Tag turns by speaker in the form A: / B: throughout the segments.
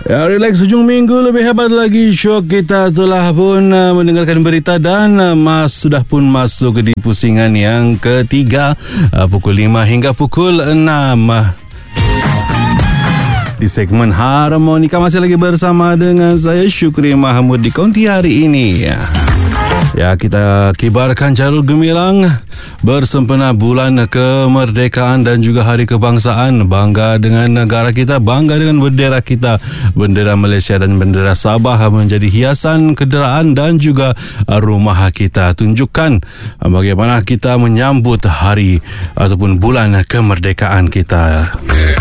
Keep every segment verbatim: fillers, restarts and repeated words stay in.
A: Ya, relax hujung minggu lebih hebat lagi. Syok kita telah pun uh, mendengarkan berita dan uh, mas sudah pun masuk di pusingan yang ketiga, uh, pukul lima hingga pukul enam. Di segmen Harmonika masih lagi bersama dengan saya Syukri Mahmud di konti hari ini. Ya. Ya, kita kibarkan carul gemilang bersempena bulan kemerdekaan dan juga hari kebangsaan. Bangga dengan negara kita, bangga dengan bendera kita. Bendera Malaysia dan bendera Sabah menjadi hiasan kenderaan dan juga rumah kita. Tunjukkan bagaimana kita menyambut hari ataupun bulan kemerdekaan kita.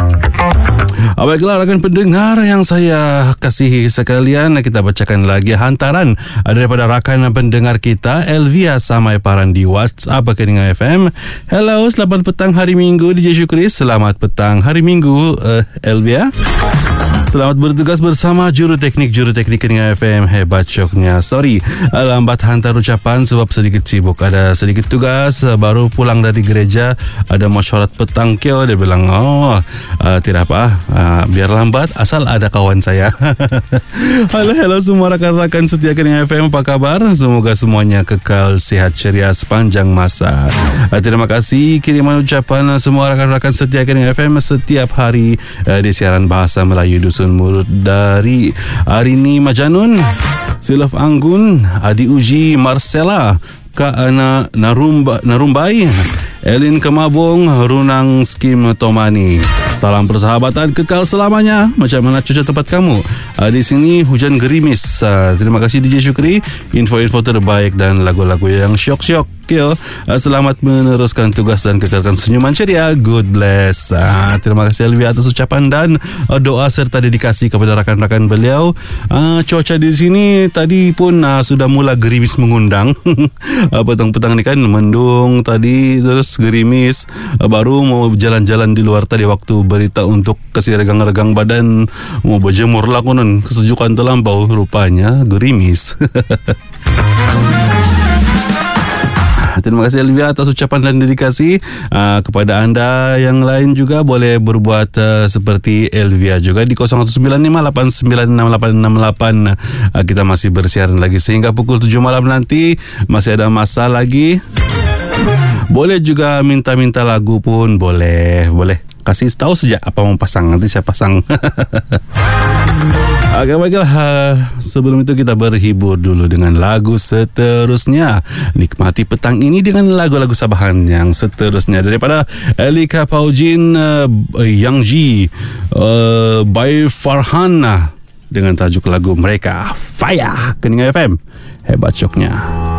A: Baiklah rakan pendengar yang saya kasihi sekalian, kita bacakan lagi hantaran daripada rakan pendengar kita Elvia Samaiparan di WhatsApp Keningan F M. Hello, selamat petang hari Minggu D J Syukri. Selamat petang hari Minggu uh, Elvia. Selamat bertugas bersama juru teknik Juru teknik Keningan F M. Hebat syoknya. Sorry, lambat hantar ucapan sebab sedikit sibuk. Ada sedikit tugas, baru pulang dari gereja. Ada mesyuarat petang kyo. Dia bilang, oh uh, tidak apa, uh, biar lambat asal ada kawan saya. Halo, halo semua rakan-rakan setia Keningan F M. Apa kabar? Semoga semuanya kekal sehat ceria sepanjang masa. Uh, terima kasih kiriman ucapan semua rakan-rakan setia Keningan F M setiap hari uh, di siaran bahasa Melayu Dusun Mulut dari Arini Majanun, Silaf Anggun, Adi Uji Marcella, Kak Ana Narumba, Narumbai, Elin Kemabung, Runang Skim Tomani. Salam persahabatan kekal selamanya. Macam mana cuaca tempat kamu? Uh, di sini hujan gerimis. Uh, terima kasih D J Syukri. Info-info terbaik dan lagu-lagu yang syok-syok. Uh, selamat meneruskan tugas dan kekalkan senyuman ceria. Good bless. Uh, terima kasih Elvia atas ucapan dan uh, doa serta dedikasi kepada rakan-rakan beliau. Uh, cuaca di sini tadi pun uh, sudah mula gerimis mengundang. uh, petang-petang ni kan mendung tadi, terus gerimis. Uh, baru mau jalan-jalan di luar tadi waktu berita untuk kasih regang-regang badan, mau berjemur lah konon, kesejukan terlampau, rupanya gerimis. Terima kasih Elvia atas ucapan dan dedikasi. uh, Kepada anda yang lain juga boleh berbuat uh, seperti Elvia juga di kosong satu sembilan lima lapan sembilan enam lapan enam lapan. uh, Kita masih bersiaran lagi sehingga pukul tujuh malam nanti. Masih ada masa lagi. Boleh juga minta-minta lagu pun boleh. Boleh kasih tahu saja apa mau pasang, nanti saya pasang. Oke, baiklah. Uh, sebelum itu kita berhibur dulu dengan lagu seterusnya. Nikmati petang ini dengan lagu-lagu Sabahan yang seterusnya daripada Elika Paujin, uh, Yang Ji, uh, by Farhana dengan tajuk lagu mereka Fire. Keningan F M. Hebat syoknya.